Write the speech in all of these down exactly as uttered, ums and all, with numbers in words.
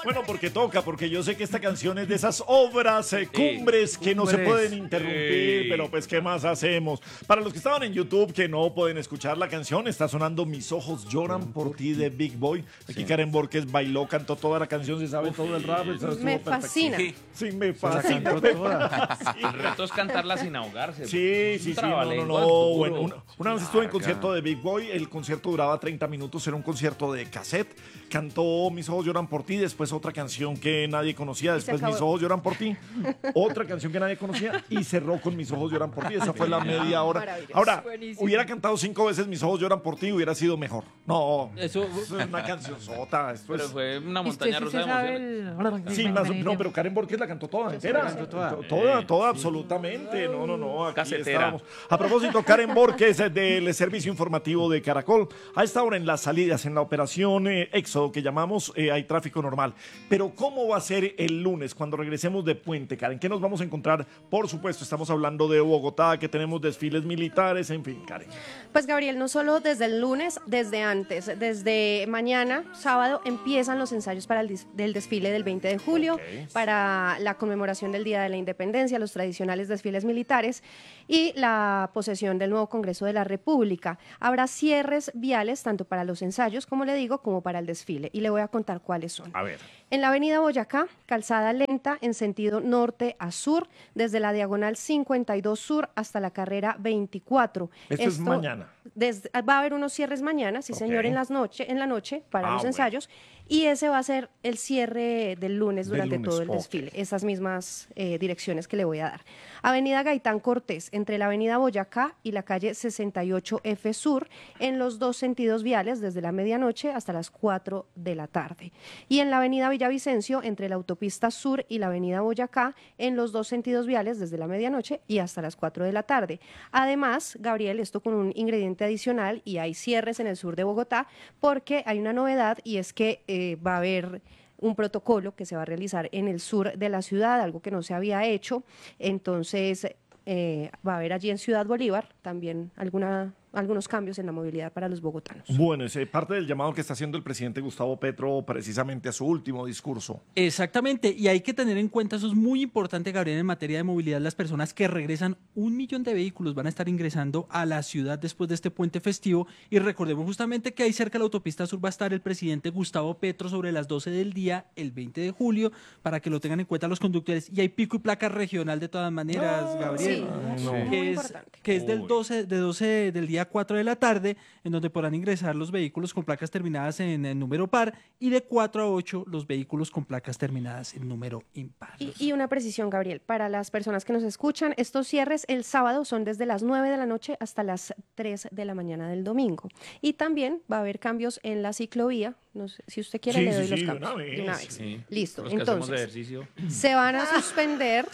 Bueno, porque toca, porque yo sé que esta canción es de esas obras eh, cumbres que no se pueden interrumpir, Sí. pero pues, ¿qué más hacemos? Para los que estaban en YouTube que no pueden escuchar la canción, está sonando Mis ojos lloran por ti de Big Boy. Aquí Karen Borges bailó, cantó toda la canción, se sabe todo el rap. eso estuvo Me perfecto. fascina. Sí. Sí, me Se la fascina. cantó me toda. fascina. El reto es cantarla sin ahogarse. Sí, sí, Un sí, no, no, trabalenguas no. duro. Bueno, una, una vez estuve en Larga. concierto de Big Boy, el concierto duraba treinta minutos, era un concierto de cassette. Cantó Mis ojos lloran por ti, después otra canción que nadie conocía, se después acabó. Mis ojos lloran por ti, otra canción que nadie conocía y cerró con Mis ojos lloran por ti. Esa fue la media hora. Maravilloso. Ahora, Buenísimo. hubiera cantado cinco veces Mis ojos lloran por ti, hubiera sido mejor. No, Eso- es una canción sota. Esto Pero es- fue una ¿Y usted montaña sí rusa se de sabe emociones. el- Sí, más o- no, pero Karen Borges la cantó toda entera. la cantó toda. To- Toda, toda, absolutamente. No, no, no. Aquí Casetera. estábamos. A propósito, Karen Borges eh, del Servicio Informativo de Caracol. A esta hora en las salidas, en la operación eh, Éxodo que llamamos, eh, hay tráfico normal. Pero ¿cómo va a ser el lunes cuando regresemos de Puente, Karen? ¿Qué nos vamos a encontrar? Por supuesto, estamos hablando de Bogotá, que tenemos desfiles militares, en fin, Karen. Pues Gabriel, no solo desde el lunes, desde antes, desde mañana, sábado, empiezan los ensayos para el dis- del desfile del veinte de julio, Ok. para la conmemoración del Día de la Independencia, los tradicionales desfiles militares y la posesión del nuevo Congreso de la República. Habrá cierres viales tanto para los ensayos, como le digo, como para el desfile. Y le voy a contar cuáles son. A ver. En la avenida Boyacá, calzada lenta en sentido norte a sur, desde la diagonal cincuenta y dos sur hasta la carrera veinticuatro. Esto es mañana. Desde- va a haber unos cierres mañana, sí Ok. señor, en, las noche, en la noche para Ah, los bueno. ensayos. Y ese va a ser el cierre del lunes Del durante lunes, todo el ok. desfile. Esas mismas eh, direcciones que le voy a dar. Avenida Gaitán Cortés, entre la avenida Boyacá y la calle sesenta y ocho F Sur, en los dos sentidos viales, desde la medianoche hasta las cuatro de la tarde. Y en la avenida Villavicencio, entre la autopista Sur y la avenida Boyacá, en los dos sentidos viales, desde la medianoche y hasta las cuatro de la tarde. Además, Gabriel, esto con un ingrediente adicional, y hay cierres en el sur de Bogotá, porque hay una novedad y es que eh, va a haber un protocolo que se va a realizar en el sur de la ciudad, algo que no se había hecho. Entonces, eh, va a haber allí en Ciudad Bolívar también alguna, algunos cambios en la movilidad para los bogotanos. Bueno, es eh, parte del llamado que está haciendo el presidente Gustavo Petro precisamente a su último discurso. Exactamente, y hay que tener en cuenta, eso es muy importante, Gabriel, en materia de movilidad, las personas que regresan, un millón de vehículos van a estar ingresando a la ciudad después de este puente festivo, y recordemos justamente que ahí cerca de la autopista sur va a estar el presidente Gustavo Petro sobre las doce del día, el veinte de julio, para que lo tengan en cuenta los conductores, y hay pico y placa regional de todas maneras, Gabriel, sí, no. muy que es, importante. que es del Uy. doce, de doce del día cuatro de la tarde, en donde podrán ingresar los vehículos con placas terminadas en, en número par, y de cuatro a ocho los vehículos con placas terminadas en número impar. Y, y una precisión, Gabriel, para las personas que nos escuchan, estos cierres el sábado son desde las nueve de la noche hasta las tres de la mañana del domingo. Y también va a haber cambios en la ciclovía. No sé, si usted quiere, Sí, le sí, doy sí, los de cambios. una vez. De una vez. Sí. Listo. Los que hacemos Entonces, ejercicio. se van a suspender.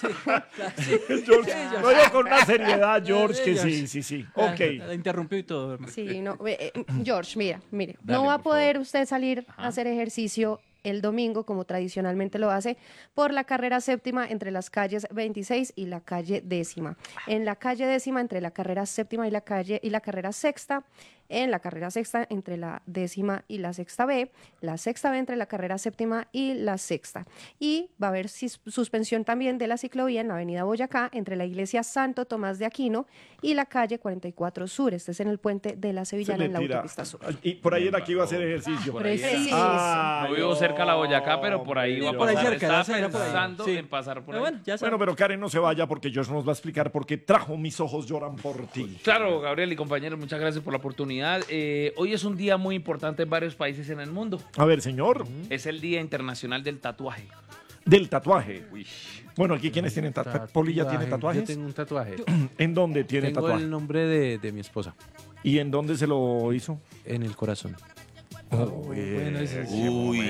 George, lo digo con una seriedad, George, que sí, sí, sí. Ok. La interrumpió y todo, hermano. Sí, no, eh, eh, George, mira, mire, Dale, no va a por poder favor. usted salir a hacer ejercicio el domingo, como tradicionalmente lo hace, por la carrera séptima entre las calles veintiséis y la calle décima. En la calle décima, entre la carrera séptima y la calle y la carrera sexta, en la carrera sexta entre la décima y la sexta B, la sexta B entre la carrera séptima y la sexta. Y va a haber sis- suspensión también de la ciclovía en la avenida Boyacá, entre la iglesia Santo Tomás de Aquino y la calle cuarenta y cuatro Sur. Este es en el puente de la Se Sevillana, le en la tira. autopista Sur. Y por ahí era que iba a hacer ejercicio. Por ahí era. Preciso. Ah, No vivo cerca de la Boyacá, pero por ahí iba a por ahí pasar. cerca, Estaba esa era por ahí. pensando Sí. en pasar por Pero ahí. bueno, ya Bueno, saben. pero Karen no se vaya porque George nos va a explicar por qué trajo Mis ojos lloran por ti. Claro, Gabriel y compañeros, muchas gracias por la oportunidad. Eh, hoy es un día muy importante en varios países en el mundo. A ver, señor, Es el Día Internacional del Tatuaje. del tatuaje. Bueno, aquí quienes tienen tatuajes. ¿Polilla tiene Yo tatuajes? tengo un tatuaje. ¿En dónde tiene Tengo tatuaje? el nombre de, de mi esposa ¿Y en dónde se lo hizo? en el corazón. Bueno, ese sí.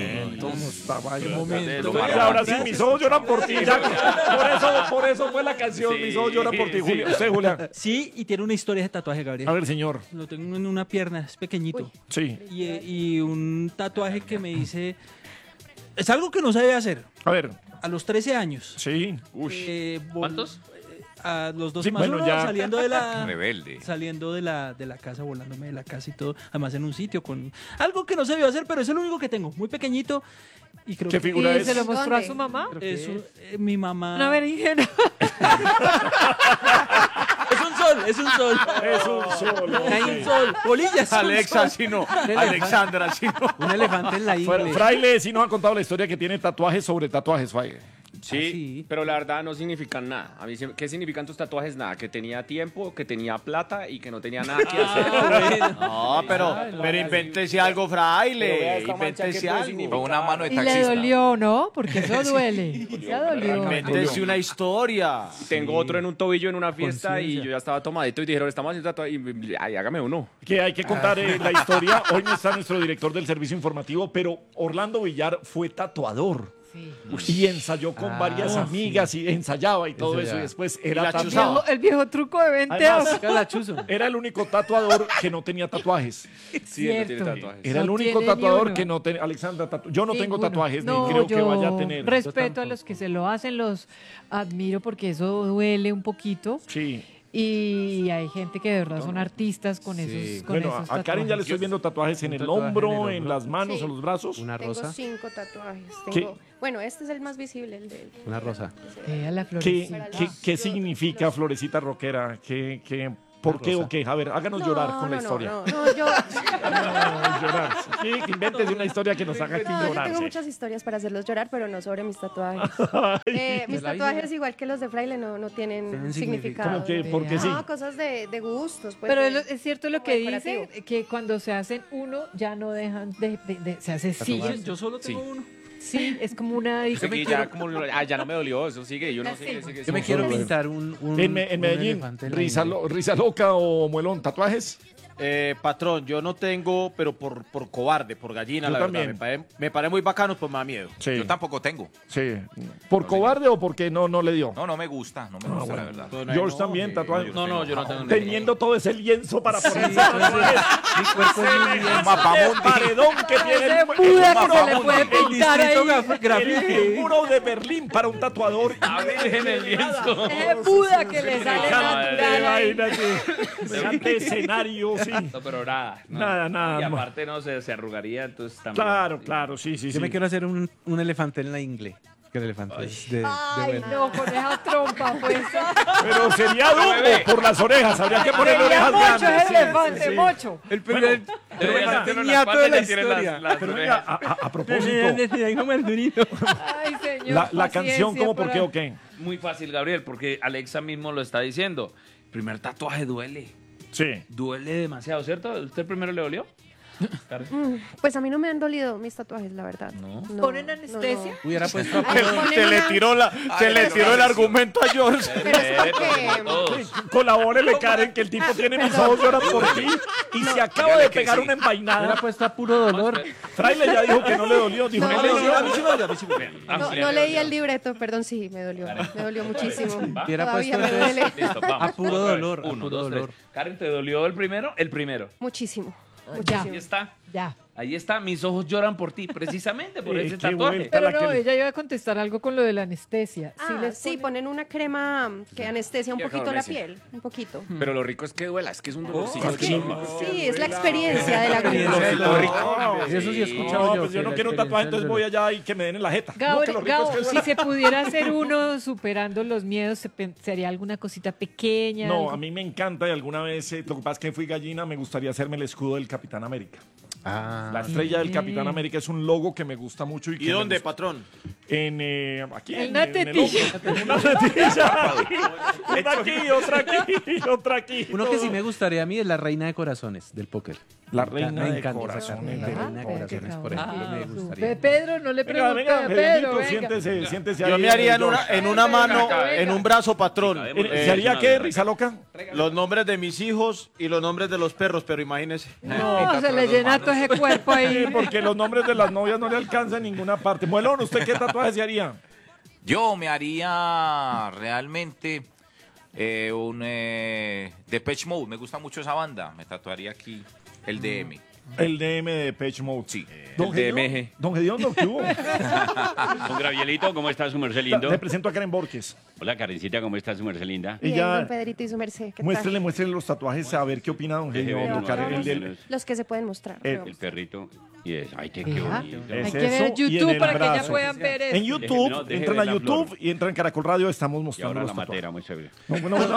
Estaba ahí. momento. Y ahora sí, Mis ojos lloran por ti. Ya, por, eso, por eso fue la canción. Sí, Mis ojos lloran por ti, sí. Julia. Usted, Julián. Sí, y tiene una historia de tatuaje, Gabriel. A ver, señor. Lo tengo en una pierna, es pequeñito. Uy. Sí. Y, eh, y un tatuaje que me hice. Es algo que no se debe hacer. A ver. A los trece años. Sí. Eh, vol- ¿Cuántos? eh, A los dos Sí, más bueno, uno, ya. saliendo de la Rebelde. saliendo de la de la casa, volándome de la casa y todo, además en un sitio con algo que no se debió hacer, pero es el único que tengo, muy pequeñito. Y creo ¿Qué que figura ¿Y es? se lo mostró a ¿Dónde? su mamá? es un- eh, mi mamá. Una berenjena. Es un sol, es un sol. Es un solo. Hay un sol. Bolillas. es un Alexa, sol. si no. elefante. Alexandra, si no. Un elefante en la Fra- ingle. Fraile sí nos ha contado la historia que tiene tatuajes sobre tatuajes, Fraile. Sí, Ah, sí. pero la verdad no significan nada. A mí, sí- ¿qué significan tus tatuajes? Nada, que tenía tiempo, que tenía plata y que no tenía nada que hacer. No, pero, pero invéntese algo, fraile. Pero vea esta mancha, ¿qué Invéntese puede algo. significar? Con una mano de Y le taxista. dolió, ¿no? Porque eso duele. Ya dolió. Invéntese una historia. Tengo otro en un tobillo en una fiesta y Conciencia. yo ya estaba tomadito y dijeron, estamos haciendo tatuajes. Y ay, hágame uno. Que hay que contar eh, la historia. Hoy no está nuestro director del servicio informativo, pero Orlando Villar fue tatuador. Y ensayó con Ah, varias sí. amigas y ensayaba y todo eso. Ensayaba. Y después Y era la El tatuador. viejo, el viejo truco de venteo. Además, Acá la chuzo. era el único tatuador que no tenía tatuajes. Sí, él no tiene Cierto. tatuajes. Era el No único tiene ni tatuador uno. que no tenía. Alexandra, tatu- yo no tengo Ninguno. tatuajes No, ni creo que yo vaya a tener. Respeto a los que se lo hacen, los admiro porque eso duele un poquito. Sí. Y hay gente que de verdad son artistas con Sí. esos con Bueno, esos a Karen ya le estoy tatuajes. viendo tatuajes en Un el tatuaje en el hombro, hombro. en las manos, Sí. en los brazos. Una Tengo rosa. cinco tatuajes. ¿Qué? Tengo, bueno, este es el más visible, el de... Una rosa. Vea la ¿Qué, florecita. qué, qué significa Florecita Rockera? ¿Qué, qué, ¿Por qué o qué? A ver, háganos llorar con la no, historia. No, no, yo, No, llorar. Sí, que inventes una historia que nos haga aquí no, yo llorar. tengo sí. muchas historias para hacerlos llorar, pero no sobre mis tatuajes. Eh, mis la tatuajes, igual que los de Fraile, no, no tienen Tienen significado. Como que, porque sí. No, cosas de, de gustos. Pues, Pero de- es, lo- es cierto lo como que decorativo. dice, que cuando se hacen uno ya no dejan de, de- de- se hace sí. Sí, yo solo tengo Sí. uno. Sí, es como una Eso adicción. que ya, como, ah, ya no me dolió, eso sigue, yo no sé, Sí. sigue, Yo me sigue. quiero solo- pintar un, un En, Me- en un Medellín, elefante en la risa, ingle. lo- risa loca o muelón, ¿tatuajes? Eh, patrón, yo no tengo, pero por, por cobarde, por gallina, Yo la también. verdad. Me parece, me parece muy bacano, pues me da miedo. Sí. Yo tampoco tengo. Sí. ¿Por cobarde o porque no, no le dio? No, no me gusta, no me gusta, la verdad. George también, tatuajes. No, no, yo no tengo Teniendo todo ese lienzo para ponerse Sí, tatuajes. Mi cuerpo es muy bien. El paredón que tiene Ese el, Buda que se le Mapamundi. puede pintar ahí. El, el muro de Berlín para un tatuador. A ver, en el lienzo. Ese Buda que le sale Semejante natural ahí. vaina que- semejante escenario, sí. No, pero nada. no. Nada, nada, Y no. aparte no se, se arrugaría, entonces también. Claro, claro, sí, sí, Yo sí. me quiero hacer un, un elefante en la ingle. Que el elefante es de, de Ay, verdad. no, con esa trompa, pues. Pero sería duro por las orejas, habría que ponerle Sería orejas mocho, grandes. es sí, elefante, sí, sí. mocho. El Bueno, primer Debería elefante hacerlo en las ñato de la patas, ya tiene las- historia. las Pero orejas. mira, a, a- a propósito, Ay, señor. la, la canción, paciencia ¿cómo, por para- qué o qué? Muy fácil, Gabriel, porque Alexa mismo lo está diciendo. El primer tatuaje duele. Sí. Duele demasiado, ¿cierto? ¿Usted primero le dolió? Mm, Pues a mí no me han dolido mis tatuajes, la verdad. ¿No? ¿Ponen anestesia? Hubiera puesto a Ay, ponen Se le una- tiró, la, se le tiró el argumento a George. Pero es porque... Todos. Colabórele, Karen, que el tipo tiene mis ojos lloran por ti y se acaba de pegar una Hubiera embainada. puesto a puro dolor. Fraile ya dijo que no le dolió, dijo No, no le no, dolió. no. A mí sí me dolió, a mí sí me dolió. Ah, No, sí, no le leí dolió. el libreto, perdón, sí, me dolió. Me dolió muchísimo. ¿Va? Hubiera Todavía puesto me entonces duele. Listo, vamos. a puro Otra vez. dolor, a Uno, puro dos, tres. dolor. Karen, ¿te dolió el primero? El primero. Muchísimo. Ya, Ahí está. ya. Ahí está. Mis ojos lloran por ti, precisamente por Eh, ese qué tatuaje. vuelta. Pero la no, que- ella iba a contestar algo con lo de la anestesia. ¿Sí Ah, les sí, ponen? ponen una crema que anestesia un Y poquito la adormece. piel, un poquito. Pero lo rico es que duela, es que es un dolorcito. Es que, sí, es la experiencia de la Experiencia del aguja. dolor. Eso sí he escuchado No, yo. pues yo que no la quiero un experiencia tatuaje, del entonces dolor. voy allá y que me den en la jeta. Gabo, No, que lo rico Gabo, es que si se pudiera hacer uno superando los miedos, se pen- ¿sería alguna cosita pequeña? No, algo? a mí me encanta y alguna vez, eh, lo que pasa es que fui gallina, me gustaría hacerme el escudo del Capitán América. Ah, La estrella del bien. Capitán América es un logo que me gusta mucho. ¿Y, que ¿Y me dónde, gusta. patrón? En, eh, aquí. En en, una en el tetilla. hombro. Una tetilla. Una aquí, otra aquí, otra aquí. uno que sí me gustaría a mí es la reina de corazones del póker. La Me reina encanta- me de encanta corazones esa carne, del La reina de Ah, corazones, por qué ejemplo, me cabrón. gustaría. Pe- Pedro, no le Venga, pregunte venga, a Pedro, Pedrito, venga. siéntese, siéntese Yo ahí, me haría en George. una, en una mano, venga. en un brazo, patrón, Eh, eh, ¿Se haría qué, risa loca? los nombres de mis hijos y los nombres de los perros, pero imagínese. No, se le llena todo ese cuerpo ahí. Sí, porque los nombres de las novias no le alcanzan en ninguna parte. Muelón, ¿usted qué tatuaje se haría? Yo me haría realmente eh, un eh, Depeche Mode. Me gusta mucho esa banda. Me tatuaría aquí el D M. El D M de Page Mode. Sí. Don El D M Gediondo, G. Don Gediondo, ¿qué hubo? Don Gravielito, ¿cómo está su merced lindo? Le presento a Karen Borges. Hola, Karencita, ¿cómo está su merced linda? Bien, Ella- don Pedrito y su merced. ¿qué Muéstrele, tal? muéstrele los tatuajes a ver qué opina Don Deje ver Gediondo. uno, Karen, el vamos, del- los- Los que se pueden mostrar. El- pero- El perrito. Y es, ay, qué, qué Ajá. bonito. Es Hay que ver eso, y en YouTube el para que ya brazo. puedan ver En eso. YouTube, No, deje entran ver a la YouTube flor. y entran en Caracol Radio, estamos Y mostrando ahora la los tatuajes. matera, muy chévere. No, bueno, bueno.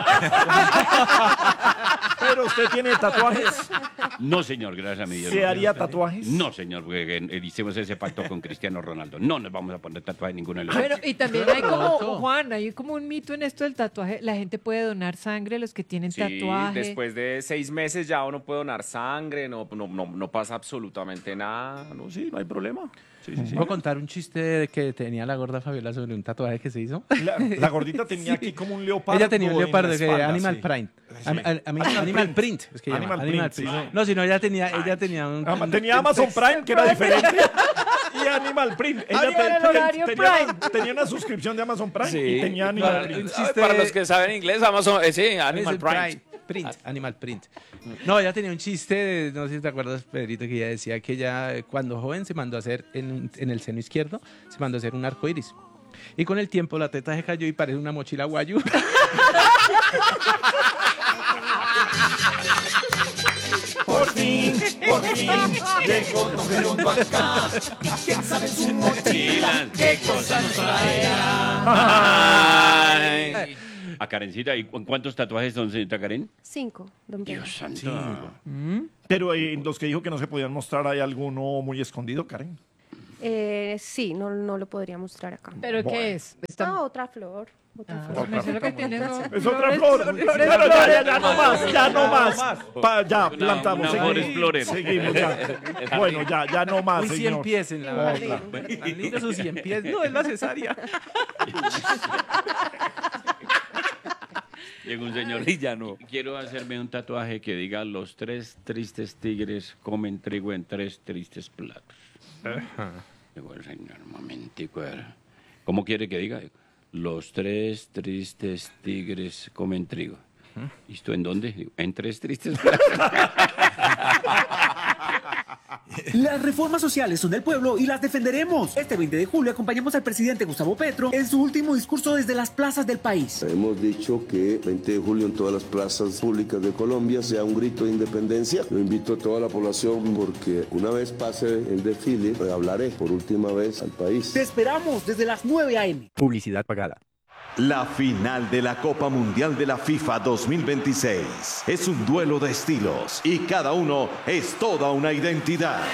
Pero usted tiene tatuajes. No, señor, gracias a mi Dios. ¿Se no. haría tatuajes? No, señor, porque eh, hicimos ese pacto con Cristiano Ronaldo. No nos vamos a poner tatuajes ninguno de los Bueno, y también hay como, Todo. Juan, hay como un mito en esto del tatuaje. La gente puede donar sangre, los que tienen Sí, tatuaje. después de seis meses ya uno puede donar sangre, no, no, no, no pasa absolutamente nada. No, sí, no hay problema. Sí, sí, sí. ¿Puedo contar un chiste de que tenía la gorda Fabiola sobre un tatuaje que se hizo? La, la gordita tenía aquí como un leopardo. Ella tenía un en la leopardo que espalda, Animal sí. Print. Sí. Am- am- am- Animal Animal Print. Print. Es que llama, Animal Animal Print, Print. sí. No, sino ella tenía, ella tenía un... Ah, un- tenía un Amazon texto. Prime, que era diferente, y Animal Print. Ella Animal, te- el te- horario tenía, Prime. tenía una suscripción de Amazon Prime Sí. y tenía Animal Para- Print. un ¿Sabe? chiste- Para los que saben inglés, Amazon, eh, sí, Animal Es el Prime. Print, Animal Print. No, ella tenía un chiste, de- no sé si te acuerdas, Pedrito, que ella decía que ella, eh, cuando joven, se mandó a hacer en, un- en el seno izquierdo, se mandó a hacer un arco iris. Y con el tiempo la teta se cayó y parece una mochila guayu. Por fin, por fin, llegó Don Gerundo acá. ¿Quién sabe su mochila? ¿Qué cosa nos traerá? Ay. A Karencita, ¿y cu- cuántos tatuajes son, señorita Karen? Cinco, don Pedro. Dios santo. Pero eh, en los que dijo que no se podían mostrar, ¿hay alguno muy escondido, Karen? Eh, sí, no, no lo podría mostrar acá. ¿Pero Bueno. qué es? Está- Ah, otra flor. Otra Ah, flor. me sé lo que tiene, ¿no? Es otra Flores, flor. flores, Pero flores, ya, ya, ya flores. no más, ya no más. Pa- ya, Una- plantamos. una seguimos. Flor Explorer. Seguimos ya. Bueno, ya, ya no más, Un cien señor. pies en la Otra. barriga. Tan lindo sus cien pies. No, es la cesárea. Llega un señor Y ya no. Quiero hacerme un tatuaje que diga los tres tristes tigres comen trigo en tres tristes platos. Digo, el señor, un momentico. a ver. ¿Cómo quiere que diga? Los tres tristes tigres comen trigo. ¿Y esto en dónde? Digo, en tres tristes platos. Las reformas sociales son del pueblo y las defenderemos. Este veinte de julio acompañamos al presidente Gustavo Petro en su último discurso desde las plazas del país. Hemos dicho que veinte de julio en todas las plazas públicas de Colombia sea un grito de independencia. Lo invito a toda la población porque una vez pase el desfile, hablaré por última vez al país. Te esperamos desde las nueve a eme Publicidad pagada. La final de la Copa Mundial de la FIFA dos mil veintiséis es un duelo de estilos y cada uno es toda una identidad.